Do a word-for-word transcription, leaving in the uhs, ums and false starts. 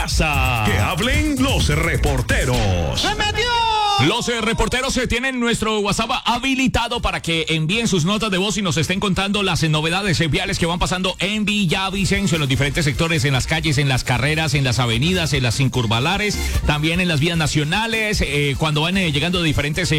Que hablen los reporteros. ¡Se metió! Los eh, reporteros eh, tienen nuestro WhatsApp habilitado para que envíen sus notas de voz y nos estén contando las eh, novedades eh, viales que van pasando en Villavicencio, en los diferentes sectores, en las calles, en las carreras, en las avenidas, en las incurvalares, también en las vías nacionales, eh, cuando van eh, llegando diferentes eh,